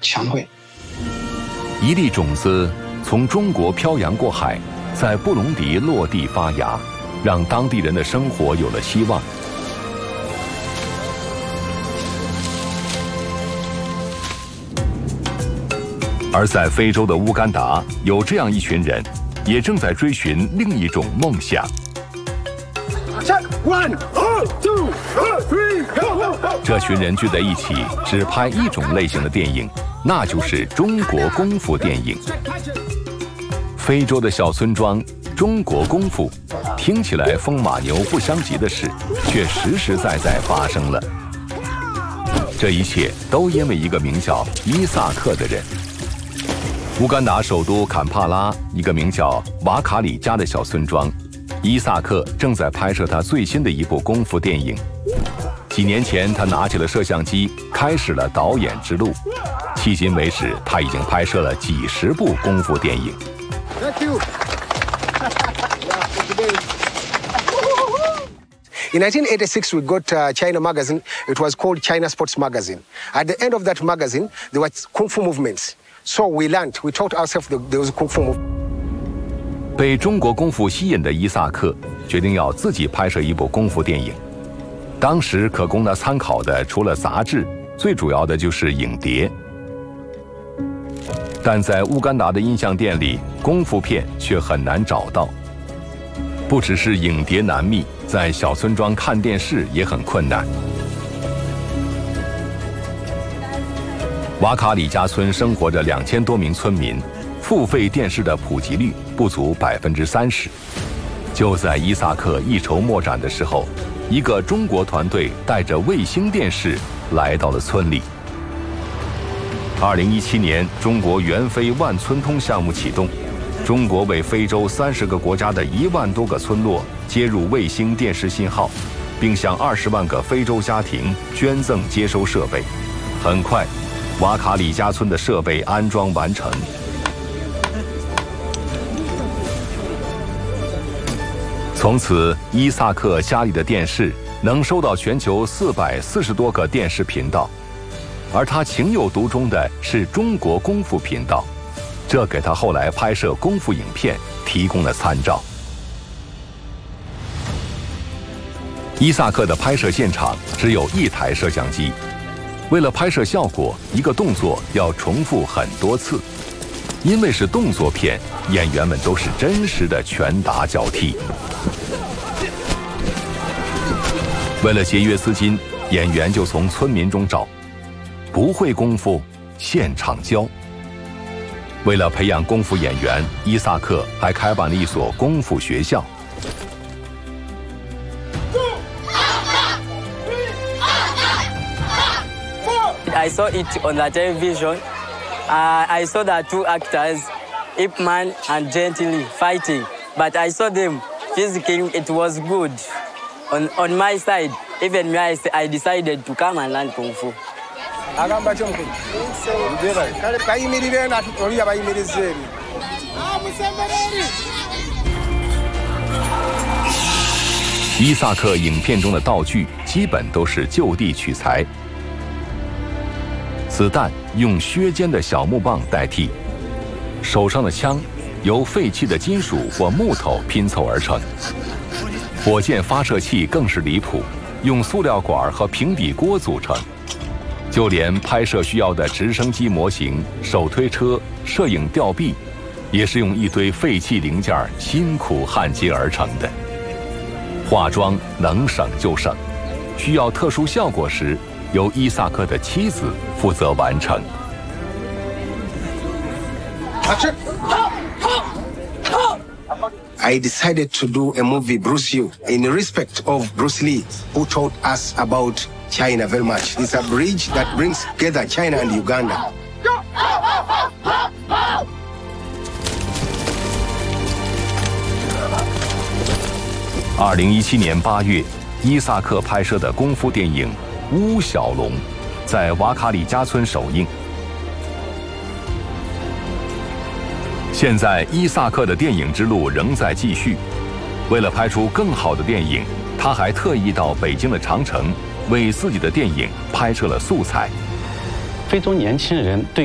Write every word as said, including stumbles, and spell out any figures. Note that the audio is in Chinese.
强会。 一粒种子从中国漂洋过海，在布隆迪落地发芽，让当地人的生活有了希望。而在非洲的乌干达，有这样一群人，也正在追寻另一种梦想。这群人聚在一起，只拍一种类型的电影，那就是中国功夫电影。非洲的小村庄，中国功夫，听起来风马牛不相及的事，却实实在在发生了。这一切都因为一个名叫伊萨克的人。乌干达首都坎帕拉，一个名叫瓦卡里加的小村庄，伊萨克正在拍摄他最新的一部功夫电影。几年前，他拿起了摄像机，开始了导演之路。迄今为止，他已经拍摄了几十部功夫电影。 Thank you. In nineteen eighty-six, we got a China magazine. It was called China Sports Magazine. At the end of that magazine, there were kung fu movements. So we learned, we taught ourselves the, there was kung fu movement. 被中国功夫吸引的伊萨克决定要自己拍摄一部功夫电影。当时可供他参考的除了杂志，最主要的就是影碟。但在乌干达的音像店里，功夫片却很难找到。不只是影碟难觅，在小村庄看电视也很困难。瓦卡里加村生活着两千多名村民，付费电视的普及率不足百分之三十。就在伊萨克一筹莫展的时候，一个中国团队带着卫星电视来到了村里。二零一七年，中国援非万村通项目启动，中国为非洲三十个国家的一万多个村落接入卫星电视信号，并向二十万个非洲家庭捐赠接收设备。很快，瓦卡里加村的设备安装完成。从此，伊萨克家里的电视能收到全球四百四十多个电视频道，而他情有独钟的是中国功夫频道，这给他后来拍摄功夫影片提供了参照。伊萨克的拍摄现场只有一台摄像机，为了拍摄效果，一个动作要重复很多次。因为是动作片，演员们都是真实的拳打脚踢。为了节约资金，演员就从村民中找，不会功夫，现场教。为了培养功夫演员，伊萨克还开办了一所功夫学校。 I saw it on the television. Uh, I saw the two actors, Ip Man and Gently, fighting. But I saw them physically, it was good. On, on my side, even me, I, I decided to come and learn Kung Fu. 伊萨克影片中的道具基本都是就地取材。子弹用削尖的小木棒代替，手上的枪由废弃的金属或木头拼凑而成。火箭发射器更是离谱，用塑料管和平底锅组成。就连拍摄需要的直升机模型、手推车、摄影吊臂，也是用一堆废弃零件辛苦焊接而成的。化妆能省就省，需要特殊效果时，由伊萨克的妻子负责完成。 I decided to do a movie, Bruce Yu, in respect of Bruce Lee, who taught us about China very much. It's a bridge that brings together China and Uganda. 二零一七年八月，伊萨克拍摄的功夫电影《乌小龙》在瓦卡里加村首映。现在，伊萨克的电影之路仍在继续。为了拍出更好的电影，他还特意到北京的长城，为自己的电影拍摄了素材。 非洲年轻人对